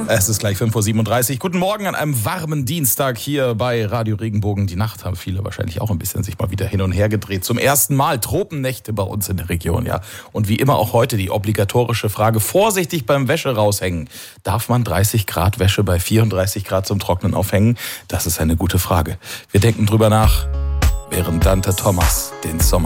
Es ist gleich 5:37 Uhr. Guten Morgen an einem warmen Dienstag hier bei Radio Regenbogen. Die Nacht haben viele wahrscheinlich auch ein bisschen sich mal wieder hin und her gedreht. Zum ersten Mal Tropennächte bei uns in der Region, ja. Und wie immer auch heute die obligatorische Frage, vorsichtig beim Wäsche raushängen. Darf man 30 Grad Wäsche bei 34 Grad zum Trocknen aufhängen? Das ist eine gute Frage. Wir denken drüber nach, während Dante Thomas den Sommer